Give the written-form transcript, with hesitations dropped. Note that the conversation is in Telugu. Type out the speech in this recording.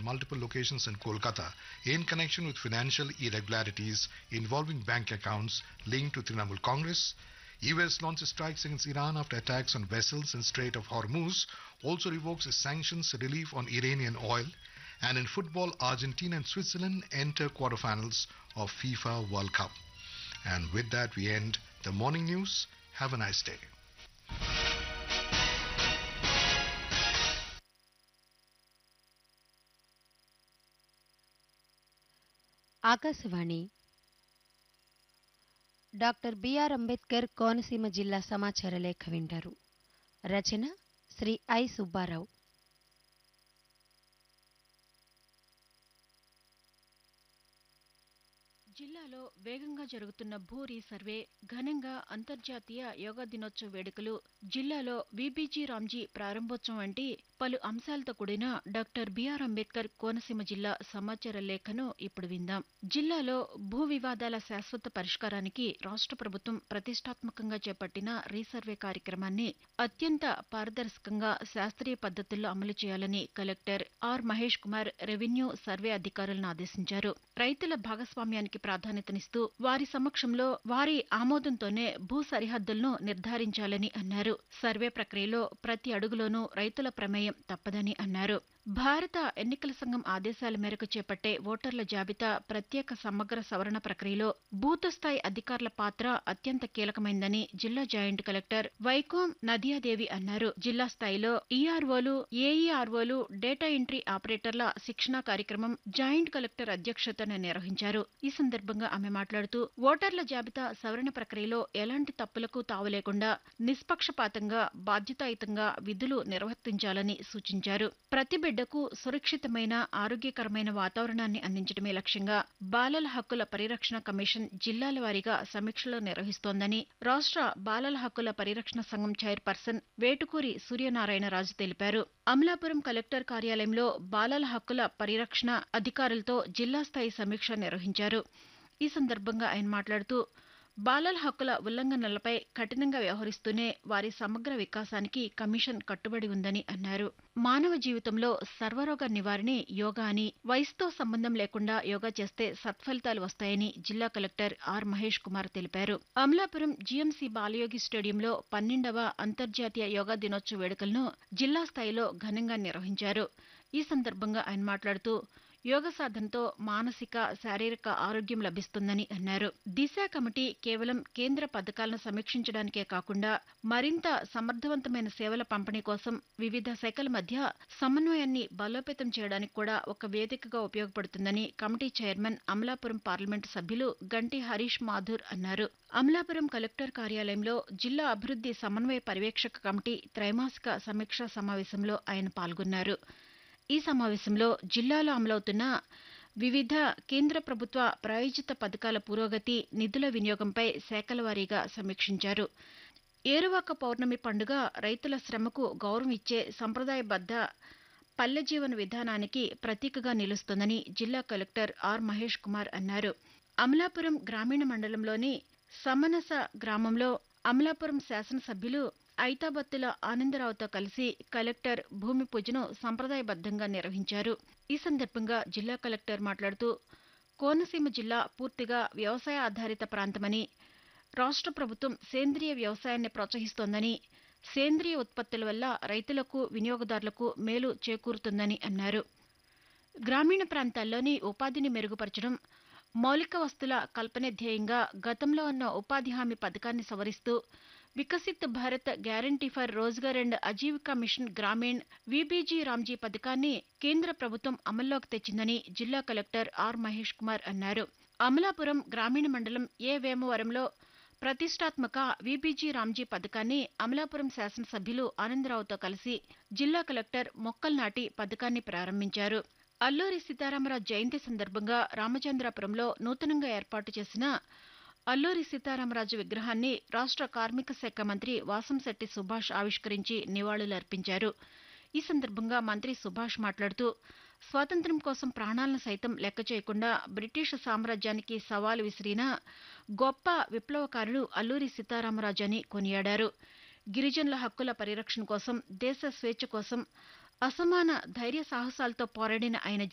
multiple locations in Kolkata in connection with financial irregularities involving bank accounts linked to Trinamool Congress. US launches strikes against Iran after attacks on vessels in Strait of Hormuz, also revokes sanctions relief on Iranian oil. And in football, Argentina and Switzerland enter quarterfinals of FIFA World Cup. And with that, we end the morning news. Have a nice day. Akashvani doctor BR Ambedkar Konaseema జిల్లా సమాచార లేఖ వింటారు. రచన శ్రీ ఐ సుబ్బారావు. జిల్లాలో వేగంగా జరుగుతున్న భూ రీసర్వే, ఘనంగా అంతర్జాతీయ యోగా దినోత్సవ వేడుకలు, జిల్లాలో వీబీజీ రామ్జీ ప్రారంభోత్సవం వంటి పలు అంశాలతో కూడిన డాక్టర్ బిఆర్ అంబేద్కర్ కోనసీమ జిల్లా సమాచార లేఖను ఇప్పుడు విందాం. జిల్లాలో భూ వివాదాల శాశ్వత పరిష్కారానికి రాష్ట్ర ప్రభుత్వం ప్రతిష్టాత్మకంగా చేపట్టిన రీసర్వే కార్యక్రమాన్ని అత్యంత పారదర్శకంగా శాస్త్రీయ పద్ధతుల్లో అమలు చేయాలని collector R Mahesh Kumar revenue survey అధికారులను ఆదేశించారు. రైతుల భాగస్వామ్యానికి ప్రాధాన్యతనిస్తూ వారి సమక్షంలో వారి ఆమోదంతోనే భూ సరిహద్దులను నిర్ధారించాలని అన్నారు. సర్వే ప్రక్రియలో ప్రతి అడుగులోనూ రైతుల ప్రమేయం తప్పదని అన్నారు. భారత ఎన్నికల సంఘం ఆదేశాల మేరకు చేపట్టే ఓటర్ల జాబితా ప్రత్యేక సమగ్ర సవరణ ప్రక్రియలో బూత్ స్థాయి అధికారుల పాత్ర అత్యంత కీలకమైందని జిల్లా జాయింట్ కలెక్టర్ వైకోం నదియాదేవి అన్నారు. జిల్లా స్థాయిలో ఈఆర్ఓలు, ఏఈఆర్ఓలు, డేటా ఎంట్రీ ఆపరేటర్ల శిక్షణా కార్యక్రమం జాయింట్ కలెక్టర్ అధ్యక్షతన నిర్వహించారు. ఈ సందర్భంగా ఆమె మాట్లాడుతూ ఓటర్ల జాబితా సవరణ ప్రక్రియలో ఎలాంటి తప్పులకు తావు లేకుండా నిష్పక్షపాతంగా, బాధ్యతాయుతంగా విధులు నిర్వర్తించాలని సూచించారు. ప్రతి బిడ్డకు సురక్షితమైన, ఆరోగ్యకరమైన వాతావరణాన్ని అందించడమే లక్ష్యంగా బాలల హక్కుల పరిరక్షణ కమిషన్ జిల్లాల వారీగా సమీక్షలు నిర్వహిస్తోందని రాష్ట్ర బాలల హక్కుల పరిరక్షణ సంఘం చైర్పర్సన్ వేటుకూరి సూర్యనారాయణరాజు తెలిపారు. అమలాపురం కలెక్టర్ కార్యాలయంలో బాలల హక్కుల పరిరక్షణ అధికారులతో జిల్లా స్థాయి సమీక్ష నిర్వహించారు. ఈ సందర్భంగా ఆయన మాట్లాడుతూ బాలల హక్కుల ఉల్లంఘనలపై కఠినంగా వ్యవహరిస్తూనే వారి సమగ్ర వికాసానికి కమిషన్ కట్టుబడి ఉందని అన్నారు. మానవ జీవితంలో సర్వరోగ నివారణే యోగా అని, వయసుతో సంబంధం లేకుండా యోగా చేస్తే సత్ఫలితాలు వస్తాయని జిల్లా కలెక్టర్ ఆర్ మహేష్ కుమార్ తెలిపారు. అమలాపురం జీఎంసీ బాలయోగి స్టేడియంలో 12వ అంతర్జాతీయ యోగా దినోత్సవ వేడుకలను జిల్లా స్థాయిలో ఘనంగా నిర్వహించారు. ఈ సందర్భంగా ఆయన మాట్లాడుతూ యోగ సాధనతో మానసిక, శారీరక ఆరోగ్యం లభిస్తుందని అన్నారు. దిశ కమిటీ కేవలం కేంద్ర పథకాలను సమీక్షించడానికే కాకుండా మరింత సమర్థవంతమైన సేవల పంపిణీ కోసం వివిధ శాఖల మధ్య సమన్వయాన్ని బలోపేతం చేయడానికి కూడా ఒక వేదికగా ఉపయోగపడుతుందని కమిటీ చైర్మన్, అమలాపురం పార్లమెంటు సభ్యులు గంటి హరీష్ మాథూర్ అన్నారు. అమలాపురం కలెక్టర్ కార్యాలయంలో జిల్లా అభివృద్ధి సమన్వయ పర్యవేక్షక కమిటీ త్రైమాసిక సమీక్షా సమావేశంలో ఆయన పాల్గొన్నారు. ఈ సమావేశంలో జిల్లాలో అమలవుతున్న వివిధ కేంద్ర ప్రభుత్వ ప్రాయోజిత పథకాల పురోగతి, నిధుల వినియోగంపై శాఖల వారీగా సమీక్షించారు. ఏరువాక పౌర్ణమి పండుగ రైతుల శ్రమకు గౌరవం ఇచ్చే సంప్రదాయబద్ధ పల్లె జీవన విధానానికి ప్రతీకగా నిలుస్తుందని జిల్లా కలెక్టర్ ఆర్ మహేష్ కుమార్ అన్నారు. అమలాపురం గ్రామీణ మండలంలోని సమనస గ్రామంలో అమలాపురం శాసనసభ్యులు ఐతాబత్తుల ఆనందరావుతో కలిసి కలెక్టర్ భూమి పూజను సంప్రదాయబద్ధంగా నిర్వహించారు. ఈ సందర్భంగా జిల్లా కలెక్టర్ మాట్లాడుతూ కోనసీమ జిల్లా పూర్తిగా వ్యవసాయ ఆధారిత ప్రాంతమని, రాష్ట్ర ప్రభుత్వం సేంద్రియ వ్యవసాయాన్ని ప్రోత్సహిస్తోందని, సేంద్రియ ఉత్పత్తుల వల్ల రైతులకు, వినియోగదారులకు మేలు చేకూరుతుందని అన్నారు. గ్రామీణ ప్రాంతాల్లోని ఉపాధిని మెరుగుపరచడం, మౌలిక వస్తుల కల్పనే ధ్యేయంగా గతంలో ఉన్న ఉపాధి హామీ పథకాన్ని సవరిస్తూ Viksit Bharat guarantee for Rozgar and Aajeevika machine Grameen VBG Ramji పథకాన్ని కేంద్ర ప్రభుత్వం అమల్లోకి తెచ్చిందని జిల్లా కలెక్టర్ ఆర్ మహేష్ కుమార్ అన్నారు. అమలాపురం గ్రామీణ మండలం ఏ వేమవరంలో ప్రతిష్టాత్మక వీబీజీ రామ్జీ పథకాన్ని అమలాపురం శాసనసభ్యులు ఆనందరావుతో కలిసి జిల్లా కలెక్టర్ మొక్కలు నాటి పథకాన్ని ప్రారంభించారు. అల్లూరి సీతారామరాజు జయంతి సందర్భంగా రామచంద్రాపురంలో నూతనంగా ఏర్పాటు చేసిన అల్లూరి సీతారామరాజు విగ్రహాన్ని రాష్ట్ర కార్మిక శాఖ మంత్రి వాసంశెట్టి సుభాష్ ఆవిష్కరించి నివాళులర్పించారు. ఈ సందర్భంగా మంత్రి సుభాష్ మాట్లాడుతూ స్వాతంత్ర్యం కోసం ప్రాణాలను సైతం లెక్క చేయకుండా బ్రిటిష్ సామ్రాజ్యానికి సవాలు విసిరిన గొప్ప విప్లవకారుడు అల్లూరి సీతారామరాజు అని కొనియాడారు. గిరిజనుల హక్కుల పరిరక్షణ కోసం, దేశ స్వేచ్ఛ కోసం అసమాన ధైర్య సాహసాలతో పోరాడిన ఆయన